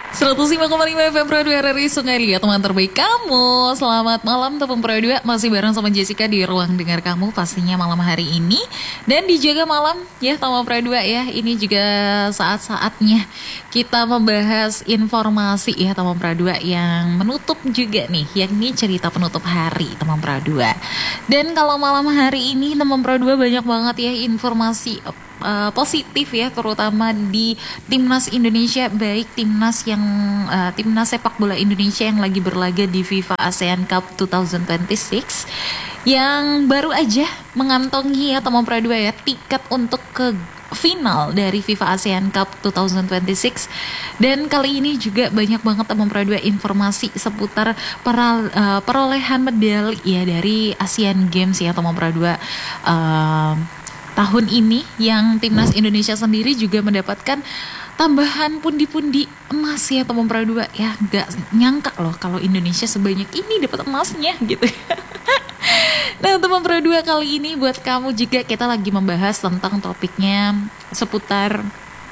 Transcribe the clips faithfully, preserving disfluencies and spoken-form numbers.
seratus lima koma lima F M Pro dua R R I Sungai Liat, teman terbaik kamu. Selamat malam teman Pro dua, masih bareng sama Jessica di ruang dengar kamu pastinya malam hari ini. Dan dijaga malam ya teman Pro dua ya. Ini juga saat-saatnya kita membahas informasi ya teman Pro dua yang menutup juga nih, yakni cerita penutup hari teman Pro dua. Dan kalau malam hari ini teman Pro dua banyak banget ya informasi Uh, positif ya, terutama di timnas Indonesia, baik timnas yang uh, timnas sepak bola Indonesia yang lagi berlaga di FIFA ASEAN Cup dua ribu dua puluh enam yang baru aja mengantongi ya teman Pro dua ya tiket untuk ke final dari FIFA ASEAN Cup dua ribu dua puluh enam. Dan kali ini juga banyak banget teman Pro dua informasi seputar peral, uh, perolehan medali ya dari Asian Games ya teman Pro dua. Uh, tahun ini yang timnas Indonesia sendiri juga mendapatkan tambahan pundi-pundi emas ya teman Pro dua ya, nggak nyangka loh kalau Indonesia sebanyak ini dapat emasnya gitu. Nah teman Pro dua, kali ini buat kamu juga kita lagi membahas tentang topiknya seputar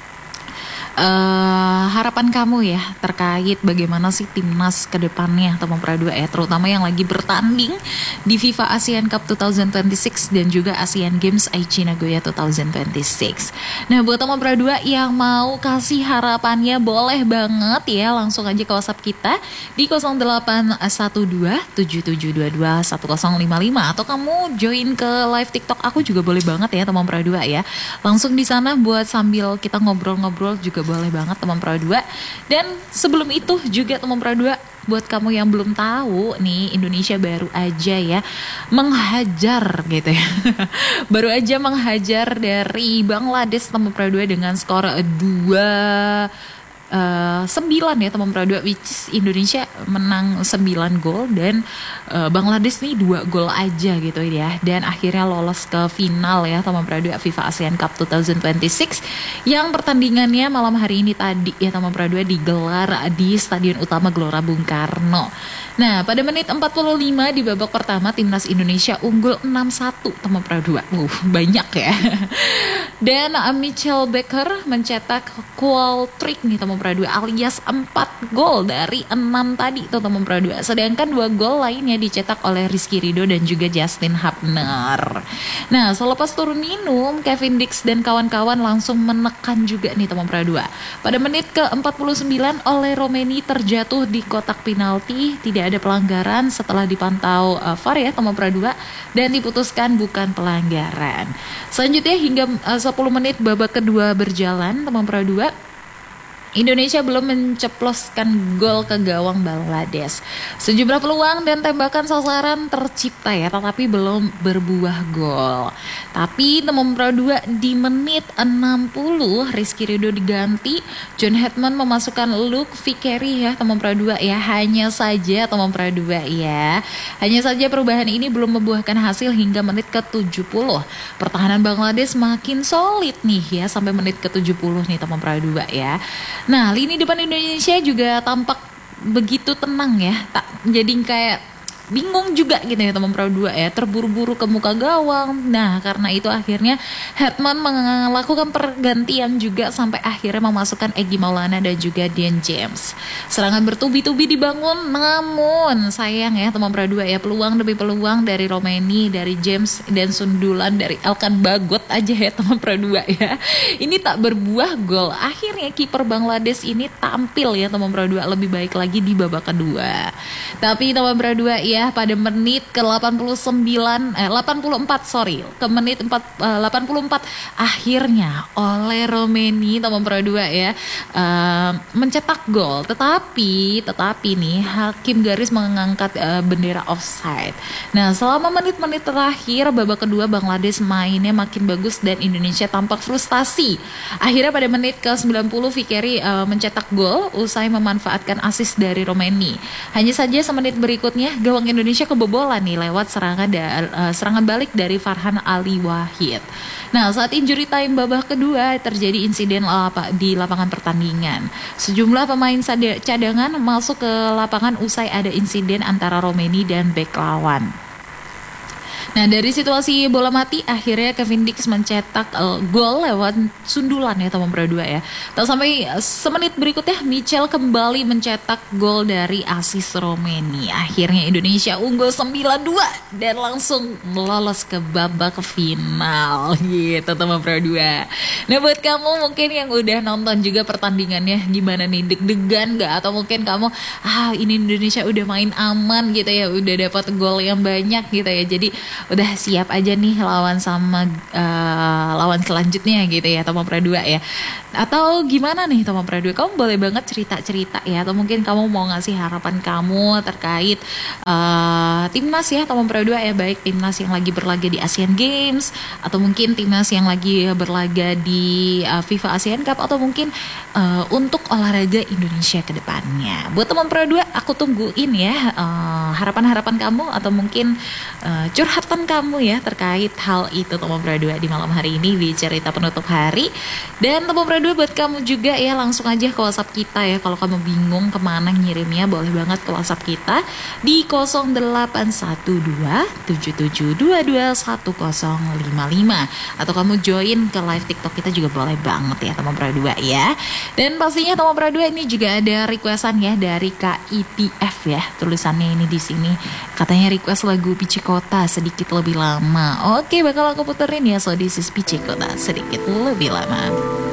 Uh, harapan kamu ya terkait bagaimana sih timnas ke depannya teman Pro dua ya, terutama yang lagi bertanding di FIFA ASEAN Cup dua ribu dua puluh enam dan juga Asian Games Aichi Nagoya dua ribu dua puluh enam. Nah buat teman Pro dua yang mau kasih harapannya boleh banget ya, langsung aja ke WhatsApp kita di nol delapan satu dua tujuh tujuh dua dua satu nol lima lima, atau kamu join ke live TikTok aku juga boleh banget ya teman Pro dua ya. Langsung di sana buat sambil kita ngobrol-ngobrol juga boleh banget teman Pro dua. Dan sebelum itu juga teman Pro dua, buat kamu yang belum tahu nih, Indonesia baru aja ya menghajar gitu ya. Baru aja menghajar dari Bangladesh teman Pro dua dengan skor dua Uh, sembilan ya teman Pro dua, which is Indonesia menang sembilan gol dan uh, Bangladesh nih dua gol aja gitu ya, dan akhirnya lolos ke final ya teman Pro dua FIFA ASEAN Cup dua ribu dua puluh enam yang pertandingannya malam hari ini tadi ya teman Pro dua digelar di Stadion Utama Gelora Bung Karno. Nah pada menit empat puluh lima di babak pertama timnas Indonesia unggul enam satu teman Pro dua. Uh, banyak ya. Dan uh, Mitchell Baker mencetak qual trick nih teman Pro dua, alias empat gol dari enam tadi tuh teman Pro dua. Sedangkan dua gol lainnya dicetak oleh Rizky Ridho dan juga Justin Hubner. Nah selepas turun minum, Kevin Dix dan kawan-kawan langsung menekan juga nih teman Pro dua. Pada menit ke empat puluh sembilan oleh Romeni terjatuh di kotak penalti, tidak ada pelanggaran setelah dipantau uh, V A R ya teman Pro dua, dan diputuskan bukan pelanggaran. Selanjutnya hingga uh, sepuluh menit babak kedua berjalan teman Pro dua, Indonesia belum menceploskan gol ke gawang Bangladesh. Sejumlah peluang dan tembakan sasaran tercipta ya, tetapi belum berbuah gol. Tapi teman Pro dua di menit enam puluh Rizky Ridho diganti, John Hetman memasukkan Luke Vickery ya teman Pro dua ya. Hanya saja teman Pro dua ya, hanya saja perubahan ini belum membuahkan hasil hingga menit ke tujuh puluh. Pertahanan Bangladesh makin solid nih ya sampai menit ke tujuh puluh nih teman Pro dua ya. Nah, lini depan Indonesia juga tampak begitu tenang ya, tak jadi kayak bingung juga gitu ya teman Pro dua ya, terburu-buru ke muka gawang. Nah karena itu akhirnya Hetman melakukan pergantian juga sampai akhirnya memasukkan Egy Maulana dan juga Dian James. Serangan bertubi-tubi dibangun, namun sayang ya teman Pro dua ya, peluang demi peluang dari Romeni, dari James dan sundulan dari Elkan Bagot aja ya teman Pro dua ya, ini tak berbuah gol. Akhirnya kiper Bangladesh ini tampil ya teman Pro dua lebih baik lagi di babak kedua. Tapi teman Pro dua ya, ya pada menit ke delapan puluh sembilan eh delapan puluh empat sorry ke menit empat, eh, delapan puluh empat akhirnya oleh Romeni teman Pro dua ya eh, mencetak gol, tetapi tetapi nih hakim garis mengangkat eh, bendera offside. Nah selama menit-menit terakhir babak kedua Bangladesh mainnya makin bagus dan Indonesia tampak frustasi. Akhirnya pada menit ke sembilan puluh Vickery eh, mencetak gol usai memanfaatkan assist dari Romeni. Hanya saja semenit berikutnya gawang Indonesia kebobolan nih lewat serangan da, uh, serangan balik dari Farhan Ali Wahid. Nah saat injury time babak kedua terjadi insiden lapa, di lapangan pertandingan. Sejumlah pemain cadangan masuk ke lapangan usai ada insiden antara Romeni dan bek lawan. Nah, dari situasi bola mati akhirnya Kevin Dix mencetak uh, gol lewat sundulan ya teman berdua ya. Tak sampai uh, semenit berikutnya Michel kembali mencetak gol dari Asis Romeni. Akhirnya Indonesia unggul sembilan dua dan langsung lolos ke babak final gitu teman berdua. Nah, buat kamu mungkin yang udah nonton juga pertandingannya gimana nih, deg-degan gak? Atau mungkin kamu ah ini Indonesia udah main aman gitu ya, udah dapat gol yang banyak gitu ya. Jadi udah siap aja nih lawan sama uh, lawan selanjutnya gitu ya Tomo Pradua ya. Atau gimana nih Tomo Pradua, kamu boleh banget cerita-cerita ya, atau mungkin kamu mau ngasih harapan kamu terkait uh, timnas ya Tomo Pradua ya, baik timnas yang lagi berlaga di Asian Games atau mungkin timnas yang lagi berlaga di uh, FIFA Asian Cup, atau mungkin uh, untuk olahraga Indonesia ke depannya. Buat Tomo Pradua, aku tungguin ya uh, harapan-harapan kamu atau mungkin uh, curhatan kamu ya terkait hal itu Tomo Pradua di malam hari ini di cerita penutup hari. Dan Tomo Pradua buat kamu juga ya, langsung aja ke WhatsApp kita ya, kalau kamu bingung kemana ngirimnya boleh banget ke WhatsApp kita di nol delapan satu dua tujuh tujuh dua dua satu nol lima lima, atau kamu join ke live TikTok kita juga boleh banget ya Tomo Pradua ya. Dan pastinya Tomo Pradua ini juga ada requestan ya dari K I P F ya, tulisannya ini di sini katanya request lagu Pici Kota sedikit lebih lama. Oke, bakal aku puterin ya. So this is Pici Kota sedikit lebih lama.